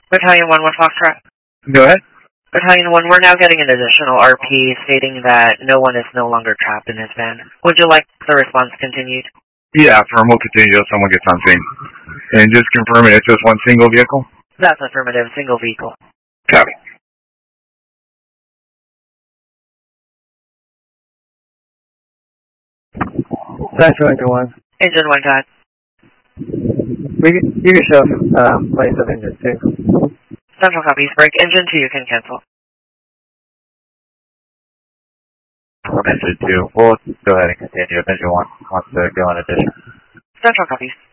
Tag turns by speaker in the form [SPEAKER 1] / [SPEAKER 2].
[SPEAKER 1] Battalion 1 with Foxtrot.
[SPEAKER 2] Go ahead.
[SPEAKER 1] Battalion 1, we're now getting an additional RP stating that no one is no longer trapped in his van. Would you like the response continued?
[SPEAKER 2] Yeah, firm will continue until someone gets on scene. And just confirming it's just one single vehicle?
[SPEAKER 1] That's affirmative, single vehicle.
[SPEAKER 2] Copy.
[SPEAKER 3] Central Engine 1.
[SPEAKER 1] Engine 1, go ahead.
[SPEAKER 3] You can show place of Engine 2.
[SPEAKER 1] Central copies. Break. Engine 2, you can cancel.
[SPEAKER 4] From Engine 2, we'll go ahead and continue if Engine 1 wants to go in addition.
[SPEAKER 1] Central copies.